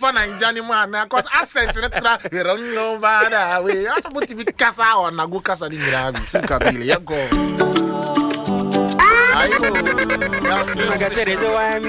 for Nigerian man because accent in the run over that way. I put to be casa or Nago Casa in Gravi. Sukabili, ya go.